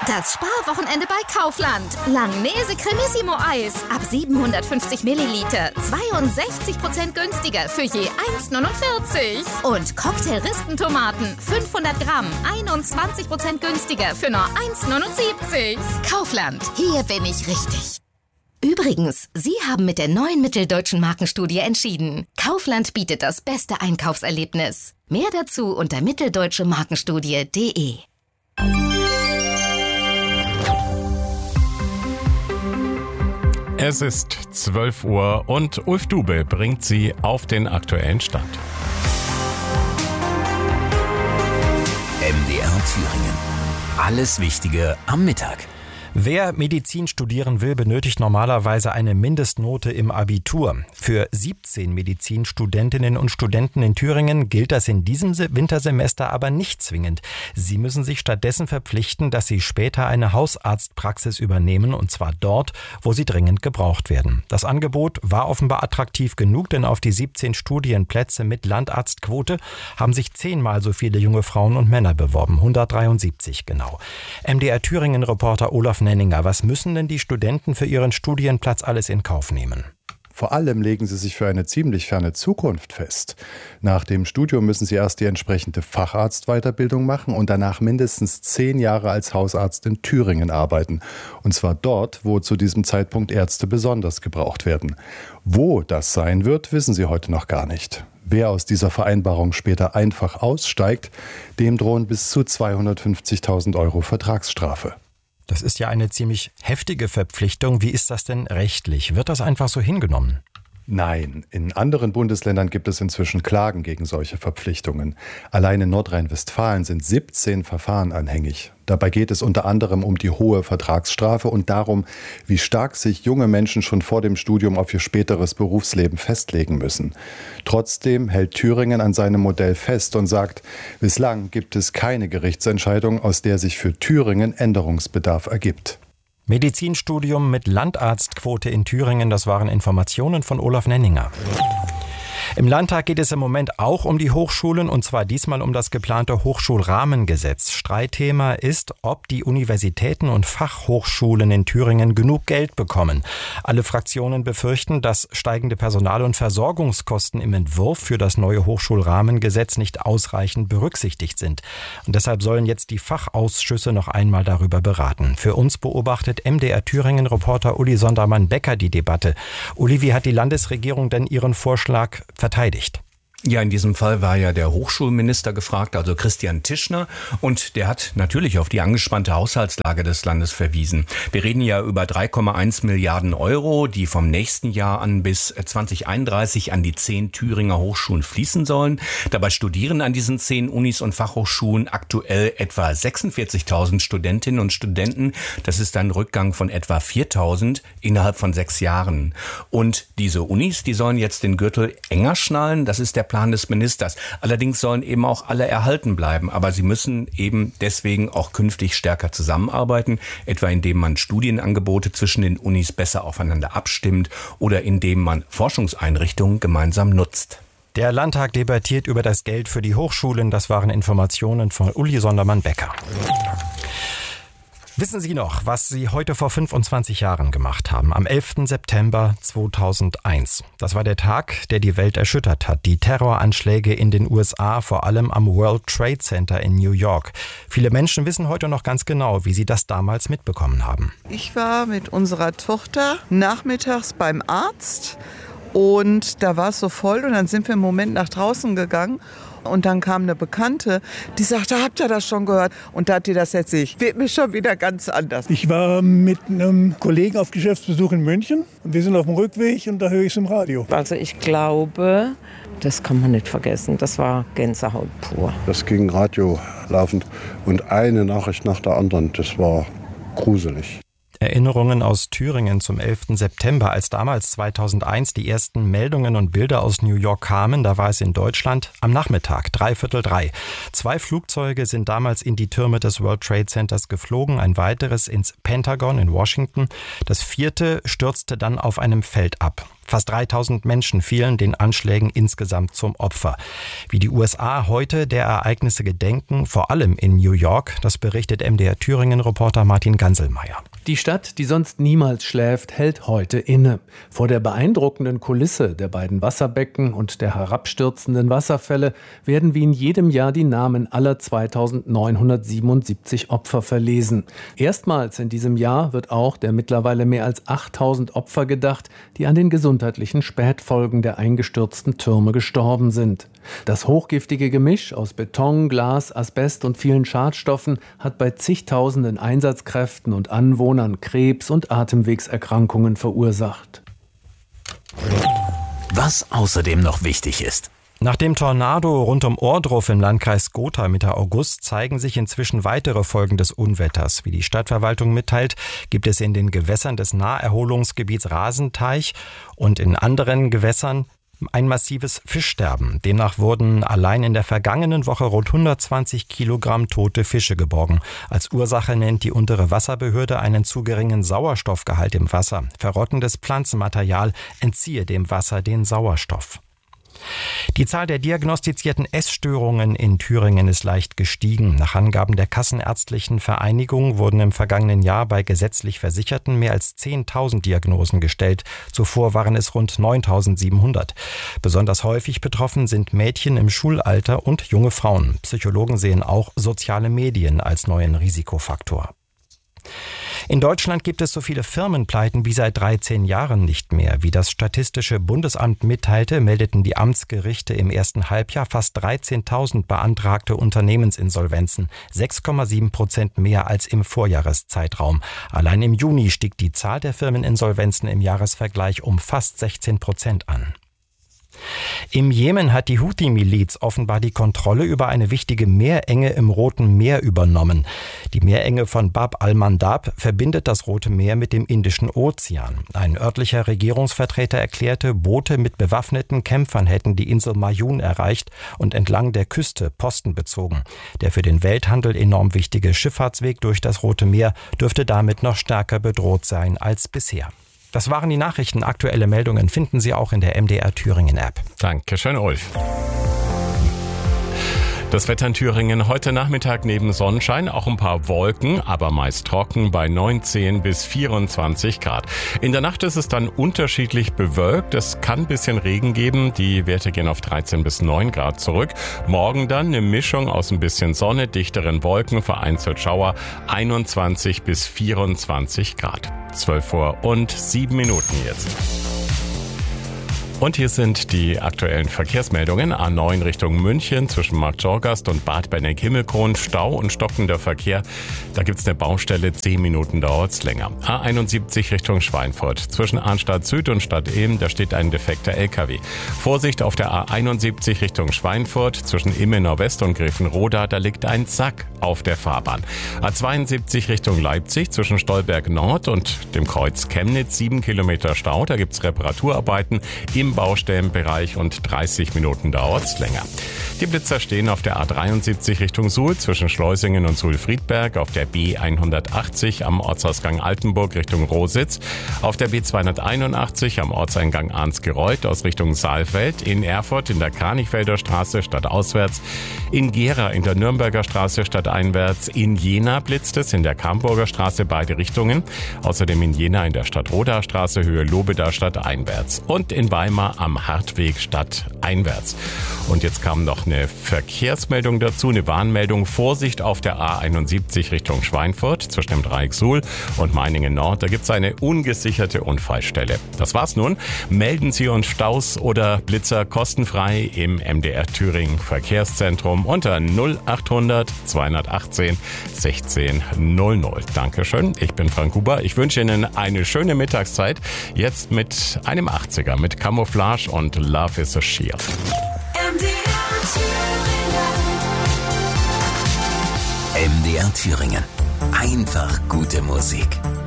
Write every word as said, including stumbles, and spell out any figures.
Das Sparwochenende bei Kaufland. Langnese Cremissimo Eis ab siebenhundertfünfzig Milliliter. zweiundsechzig Prozent günstiger für je eins neunundvierzig. Und Cocktail-Rispentomaten fünfhundert Gramm. einundzwanzig Prozent günstiger für nur eins neunundsiebzig. Kaufland. Hier bin ich richtig. Übrigens, Sie haben mit der neuen Mitteldeutschen Markenstudie entschieden. Kaufland bietet das beste Einkaufserlebnis. Mehr dazu unter mitteldeutsche markenstudie punkt de. Es ist zwölf Uhr und Ulf Dube bringt Sie auf den aktuellen Stand. M D R Thüringen. Alles Wichtige am Mittag. Wer Medizin studieren will, benötigt normalerweise eine Mindestnote im Abitur. Für siebzehn Medizinstudentinnen und Studenten in Thüringen gilt das in diesem Wintersemester aber nicht zwingend. Sie müssen sich stattdessen verpflichten, dass sie später eine Hausarztpraxis übernehmen, und zwar dort, wo sie dringend gebraucht werden. Das Angebot war offenbar attraktiv genug, denn auf die siebzehn Studienplätze mit Landarztquote haben sich zehnmal so viele junge Frauen und Männer beworben, hundertdreiundsiebzig genau. M D R Thüringen-Reporter Olaf Nenninger, was müssen denn die Studenten für ihren Studienplatz alles in Kauf nehmen? Vor allem legen sie sich für eine ziemlich ferne Zukunft fest. Nach dem Studium müssen sie erst die entsprechende Facharztweiterbildung machen und danach mindestens zehn Jahre als Hausarzt in Thüringen arbeiten. Und zwar dort, wo zu diesem Zeitpunkt Ärzte besonders gebraucht werden. Wo das sein wird, wissen sie heute noch gar nicht. Wer aus dieser Vereinbarung später einfach aussteigt, dem drohen bis zu zweihundertfünfzigtausend Euro Vertragsstrafe. Das ist ja eine ziemlich heftige Verpflichtung. Wie ist das denn rechtlich? Wird das einfach so hingenommen? Nein, in anderen Bundesländern gibt es inzwischen Klagen gegen solche Verpflichtungen. Allein in Nordrhein-Westfalen sind siebzehn Verfahren anhängig. Dabei geht es unter anderem um die hohe Vertragsstrafe und darum, wie stark sich junge Menschen schon vor dem Studium auf ihr späteres Berufsleben festlegen müssen. Trotzdem hält Thüringen an seinem Modell fest und sagt, bislang gibt es keine Gerichtsentscheidung, aus der sich für Thüringen Änderungsbedarf ergibt. Medizinstudium mit Landarztquote in Thüringen, das waren Informationen von Olaf Nenninger. Im Landtag geht es im Moment auch um die Hochschulen, und zwar diesmal um das geplante Hochschulrahmengesetz. Streitthema ist, ob die Universitäten und Fachhochschulen in Thüringen genug Geld bekommen. Alle Fraktionen befürchten, dass steigende Personal- und Versorgungskosten im Entwurf für das neue Hochschulrahmengesetz nicht ausreichend berücksichtigt sind. Und deshalb sollen jetzt die Fachausschüsse noch einmal darüber beraten. Für uns beobachtet M D R Thüringen-Reporter Uli Sondermann-Becker die Debatte. Uli, wie hat die Landesregierung denn ihren Vorschlag verteidigt? Ja, in diesem Fall war ja der Hochschulminister gefragt, also Christian Tischner, und der hat natürlich auf die angespannte Haushaltslage des Landes verwiesen. Wir reden ja über drei Komma eins Milliarden Euro, die vom nächsten Jahr an bis zwanzig einunddreißig an die zehn Thüringer Hochschulen fließen sollen. Dabei studieren an diesen zehn Unis und Fachhochschulen aktuell etwa sechsundvierzigtausend Studentinnen und Studenten. Das ist ein Rückgang von etwa viertausend innerhalb von sechs Jahren. Und diese Unis, die sollen jetzt den Gürtel enger schnallen. Das ist der Plan des Ministers. Allerdings sollen eben auch alle erhalten bleiben, aber sie müssen eben deswegen auch künftig stärker zusammenarbeiten, etwa indem man Studienangebote zwischen den Unis besser aufeinander abstimmt oder indem man Forschungseinrichtungen gemeinsam nutzt. Der Landtag debattiert über das Geld für die Hochschulen. Das waren Informationen von Uli Sondermann-Becker. Wissen Sie noch, was Sie heute vor fünfundzwanzig Jahren gemacht haben? Am elften September zweitausendeins. Das war der Tag, der die Welt erschüttert hat. Die Terroranschläge in den U S A, vor allem am World Trade Center in New York. Viele Menschen wissen heute noch ganz genau, wie sie das damals mitbekommen haben. Ich war mit unserer Tochter nachmittags beim Arzt und da war es so voll und dann sind wir im Moment nach draußen gegangen. Und dann kam eine Bekannte, die sagte, habt ihr das schon gehört? Und da hat die das jetzt ich. Wird mir schon wieder ganz anders. Ich war mit einem Kollegen auf Geschäftsbesuch in München und wir sind auf dem Rückweg und da höre ich es im Radio. Also ich glaube, das kann man nicht vergessen. Das war Gänsehaut pur. Das ging Radio laufend und eine Nachricht nach der anderen. Das war gruselig. Erinnerungen aus Thüringen zum elften September, als damals zweitausendeins die ersten Meldungen und Bilder aus New York kamen. Da war es in Deutschland am Nachmittag, dreiviertel drei. Zwei Flugzeuge sind damals in die Türme des World Trade Centers geflogen, ein weiteres ins Pentagon in Washington. Das vierte stürzte dann auf einem Feld ab. Fast dreitausend Menschen fielen den Anschlägen insgesamt zum Opfer. Wie die U S A heute der Ereignisse gedenken, vor allem in New York, das berichtet M D R Thüringen-Reporter Martin Ganselmeier. Die Stadt, die sonst niemals schläft, hält heute inne. Vor der beeindruckenden Kulisse der beiden Wasserbecken und der herabstürzenden Wasserfälle werden wie in jedem Jahr die Namen aller zweitausendneunhundertsiebenundsiebzig Opfer verlesen. Erstmals in diesem Jahr wird auch der mittlerweile mehr als achttausend Opfer gedacht, die an den gesundheitlichen Spätfolgen der eingestürzten Türme gestorben sind. Das hochgiftige Gemisch aus Beton, Glas, Asbest und vielen Schadstoffen hat bei zigtausenden Einsatzkräften und Anwohnern Krebs- und Atemwegserkrankungen verursacht. Was außerdem noch wichtig ist. Nach dem Tornado rund um Ohrdruf im Landkreis Gotha Mitte August zeigen sich inzwischen weitere Folgen des Unwetters. Wie die Stadtverwaltung mitteilt, gibt es in den Gewässern des Naherholungsgebiets Rasenteich und in anderen Gewässern ein massives Fischsterben. Demnach wurden allein in der vergangenen Woche rund hundertzwanzig Kilogramm tote Fische geborgen. Als Ursache nennt die untere Wasserbehörde einen zu geringen Sauerstoffgehalt im Wasser. Verrottendes Pflanzenmaterial entziehe dem Wasser den Sauerstoff. Die Zahl der diagnostizierten Essstörungen in Thüringen ist leicht gestiegen. Nach Angaben der Kassenärztlichen Vereinigung wurden im vergangenen Jahr bei gesetzlich Versicherten mehr als zehntausend Diagnosen gestellt. Zuvor waren es rund neuntausendsiebenhundert. Besonders häufig betroffen sind Mädchen im Schulalter und junge Frauen. Psychologen sehen auch soziale Medien als neuen Risikofaktor. In Deutschland gibt es so viele Firmenpleiten wie seit dreizehn Jahren nicht mehr. Wie das Statistische Bundesamt mitteilte, meldeten die Amtsgerichte im ersten Halbjahr fast dreizehntausend beantragte Unternehmensinsolvenzen, sechs Komma sieben Prozent mehr als im Vorjahreszeitraum. Allein im Juni stieg die Zahl der Firmeninsolvenzen im Jahresvergleich um fast sechzehn Prozent an. Im Jemen hat die Houthi-Miliz offenbar die Kontrolle über eine wichtige Meerenge im Roten Meer übernommen. Die Meerenge von Bab al-Mandab verbindet das Rote Meer mit dem Indischen Ozean. Ein örtlicher Regierungsvertreter erklärte, Boote mit bewaffneten Kämpfern hätten die Insel Mayun erreicht und entlang der Küste Posten bezogen. Der für den Welthandel enorm wichtige Schifffahrtsweg durch das Rote Meer dürfte damit noch stärker bedroht sein als bisher. Das waren die Nachrichten. Aktuelle Meldungen finden Sie auch in der M D R Thüringen App. Dankeschön, Ulf. Das Wetter in Thüringen heute Nachmittag neben Sonnenschein, auch ein paar Wolken, aber meist trocken bei neunzehn bis vierundzwanzig Grad. In der Nacht ist es dann unterschiedlich bewölkt. Es kann ein bisschen Regen geben. Die Werte gehen auf dreizehn bis neun Grad zurück. Morgen dann eine Mischung aus ein bisschen Sonne, dichteren Wolken, vereinzelt Schauer, einundzwanzig bis vierundzwanzig Grad. zwölf Uhr und sieben Minuten jetzt. Und hier sind die aktuellen Verkehrsmeldungen. A neun Richtung München zwischen Marktschorgast und Bad Benneck-Himmelkron. Stau und stockender Verkehr. Da gibt's eine Baustelle. Zehn Minuten dauert's länger. A einundsiebzig Richtung Schweinfurt zwischen Arnstadt Süd und Stadt Ilm. Da steht ein defekter L K W. Vorsicht auf der A einundsiebzig Richtung Schweinfurt zwischen Immenau West und Grevenroda. Da liegt ein Sack auf der Fahrbahn. A zweiundsiebzig Richtung Leipzig zwischen Stolberg Nord und dem Kreuz Chemnitz. Sieben Kilometer Stau. Da gibt's Reparaturarbeiten im Baustellenbereich und dreißig Minuten dauert's länger. Die Blitzer stehen auf der A dreiundsiebzig Richtung Suhl zwischen Schleusingen und Suhl-Friedberg, auf der B hundertachtzig am Ortsausgang Altenburg Richtung Rositz, auf der B zweihunderteinundachtzig am Ortseingang Arnsgereuth aus Richtung Saalfeld, in Erfurt in der Kranichfelder Straße stadtauswärts, in Gera in der Nürnberger Straße stadteinwärts, in Jena blitzt es in der Kamburger Straße beide Richtungen, außerdem in Jena in der Stadtroda Straße Höhe Lobeda stadteinwärts und in Weimar am Hartweg stadteinwärts. Und jetzt kam noch eine Verkehrsmeldung dazu, eine Warnmeldung. Vorsicht auf der A einundsiebzig Richtung Schweinfurt zwischen dem Dreieck Suhl und Meiningen Nord. Da gibt es eine ungesicherte Unfallstelle. Das war's nun. Melden Sie uns Staus oder Blitzer kostenfrei im M D R Thüringen Verkehrszentrum unter null achthundert zweihundertachtzehn sechzehn null null. Dankeschön. Ich bin Frank Huber. Ich wünsche Ihnen eine schöne Mittagszeit. Jetzt mit einem achtziger mit Camouflage und Love is a Shield. M D R Thüringen. Einfach gute Musik.